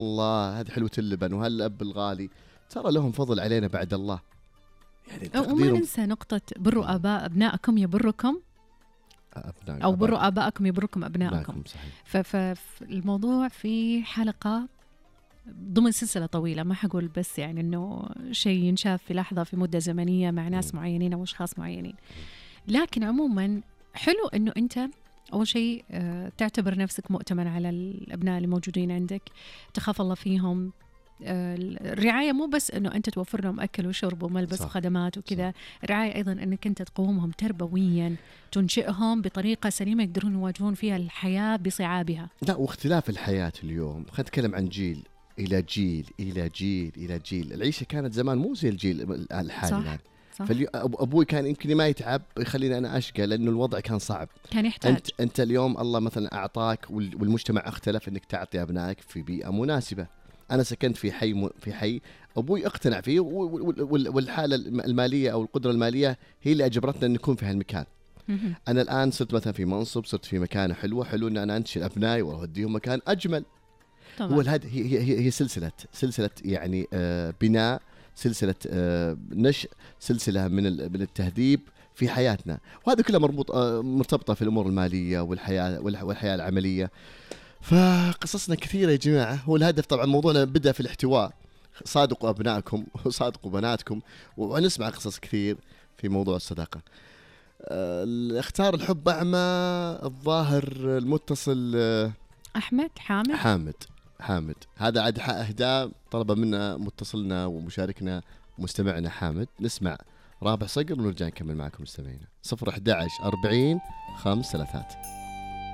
الله هذه حلوة اللبن وهالأب الغالي ترى لهم فضل علينا بعد الله، يعني وما تقديرهم. ننسى نقطة بروا أبنائكم يبركم، أو بروا آبائكم يبركم أبنائكم. فالموضوع في حلقة ضمن سلسلة طويلة، ما حقول بس يعني إنه شيء ينشاف في لحظة في مدة زمنية مع ناس معينين أو أشخاص معينين، لكن عموما حلو إنه أنت أول شيء تعتبر نفسك مؤتمن على الأبناء اللي موجودين عندك، تخاف الله فيهم. الرعاية مو بس أنه أنت توفر لهم أكل وشرب وملبس صح. وخدمات وكذا، الرعاية أيضا أنك أنت تقومهم تربويا، تنشئهم بطريقة سليمة يقدرون يواجهون فيها الحياة بصعابها. لا، واختلاف الحياة اليوم، خلينا نتكلم عن جيل إلى جيل إلى جيل إلى جيل. العيشة كانت زمان مو زي الجيل الحالي الآن. فأبوي كان يمكن ما يتعب يخليني أنا أشقى لأنه الوضع كان صعب، كان يحتاج. أنت اليوم الله مثلا أعطاك والمجتمع اختلف أنك تعطي أبنائك في بيئة مناسبة. أنا سكنت في حي أبوي اقتنع فيه، والحالة المالية أو القدرة المالية هي اللي أجبرتنا أن نكون في هالمكان. أنا الآن صرت مثلا في منصب، صرت في مكان حلو أن أنا أنشئ أبنائي وأوديهم مكان أجمل. طبعا. هو هي سلسلة يعني بناء، سلسلة نشء، سلسلة من التهذيب في حياتنا، وهذا كله مرتبطة في الأمور المالية والحياة العملية. فقصصنا كثيرة يا جماعة. هو الهدف طبعا موضوعنا بدأ في الاحتواء، صادقوا أبنائكم وصادقوا بناتكم، ونسمع قصص كثير في موضوع الصداقة. اختار الحب أعمى. الظاهر المتصل أحمد حامد هذا عاد أهداء طلب منا متصلنا ومشاركنا مستمعنا حامد. نسمع رابع صقر ونرجع نكمل معكم مستمعينا. 011 40 5 3.